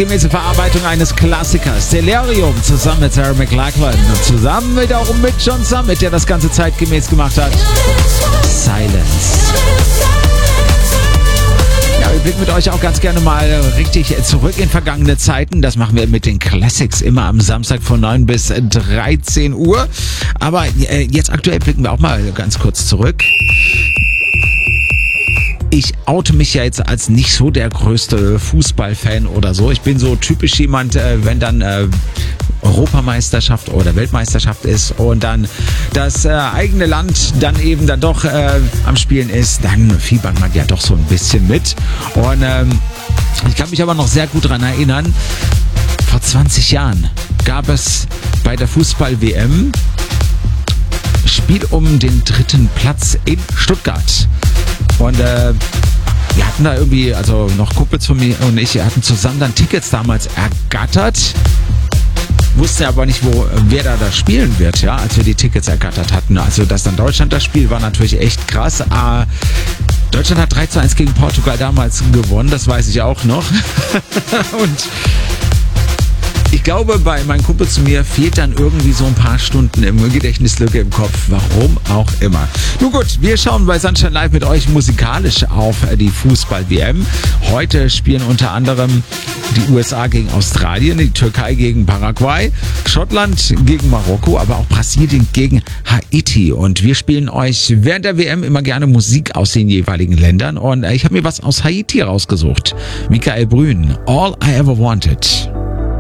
zeitgemäße Verarbeitung eines Klassikers. Delirium zusammen mit Sarah McLachlan und zusammen wiederum mit John Summit, der das Ganze zeitgemäß gemacht hat. Silence. Ja, wir blicken mit euch auch ganz gerne mal richtig zurück in vergangene Zeiten. Das machen wir mit den Classics immer am Samstag von 9 bis 13 Uhr. Aber jetzt aktuell blicken wir auch mal ganz kurz zurück. Ich oute mich ja jetzt als nicht so der größte Fußballfan oder so. Ich bin so typisch jemand, wenn dann Europameisterschaft oder Weltmeisterschaft ist und dann das eigene Land dann eben dann doch am Spielen ist, dann fiebert man ja doch so ein bisschen mit. Und ich kann mich aber noch sehr gut daran erinnern, vor 20 Jahren gab es bei der Fußball-WM Spiel um den 3. Platz in Stuttgart. Und wir hatten da irgendwie, also noch Kumpels von mir und ich, hatten zusammen dann Tickets damals ergattert. Wussten aber nicht, wer da spielen wird, ja, als wir die Tickets ergattert hatten. Also, dass dann Deutschland das Spiel war natürlich echt krass. Deutschland hat 3:1 gegen Portugal damals gewonnen, das weiß ich auch noch. Und ich glaube, bei meinen Kumpels zu mir fehlt dann irgendwie so ein paar Stunden im Gedächtnislücke im Kopf. Warum auch immer. Nun gut, wir schauen bei Sunshine Live mit euch musikalisch auf die Fußball-WM. Heute spielen unter anderem die USA gegen Australien, die Türkei gegen Paraguay, Schottland gegen Marokko, aber auch Brasilien gegen Haiti. Und wir spielen euch während der WM immer gerne Musik aus den jeweiligen Ländern. Und ich habe mir was aus Haiti rausgesucht. Michael Brün, All I Ever Wanted.